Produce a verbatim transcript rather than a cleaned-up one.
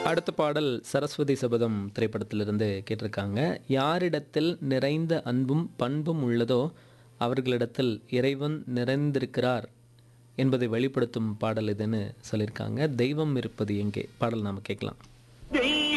அடுத்த பாடல் சரஸ்வதி சபதம் திரைப்படத்திலிருந்து கேட்டிருக்காங்க. யாரிடத்தில் நிறைந்த அன்பும் பண்பும் உள்ளதோ அவர்களிடத்தில் இறைவன் நிறைந்திருக்கிறார் என்பதை வெளிப்படுத்தும் பாடல் இதுன்னு சொல்லியிருக்காங்க. தெய்வம் இருப்பது எங்கே பாடல் நாம் கேட்கலாம்.